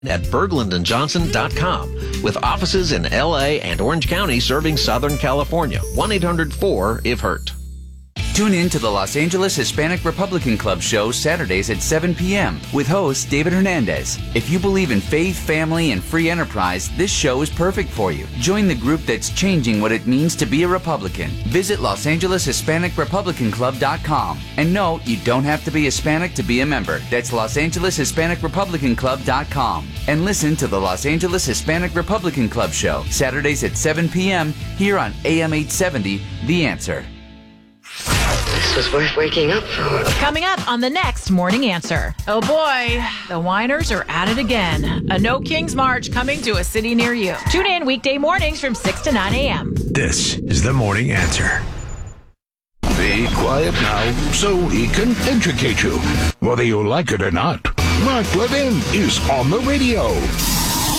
at berglundandjohnson.com with offices in LA and Orange County serving Southern California. 1-800-4-IF-HURT. Tune in to the Los Angeles Hispanic Republican Club show Saturdays at 7 p.m. with host David Hernandez. If you believe in faith, family, and free enterprise, this show is perfect for you. Join the group that's changing what it means to be a Republican. Visit LosAngelesHispanicRepublicanClub.com. And no, you don't have to be Hispanic to be a member. That's LosAngelesHispanicRepublicanClub.com. And listen to the Los Angeles Hispanic Republican Club show Saturdays at 7 p.m. here on AM 870, The Answer. This was worth waking up for. Coming up on the next Morning Answer. Oh boy, the whiners are at it again. A No Kings March coming to a city near you. Tune in weekday mornings from 6 to 9 a.m. This is the Morning Answer. Be quiet now so he can educate you, whether you like it or not. Mark Levin is on the radio.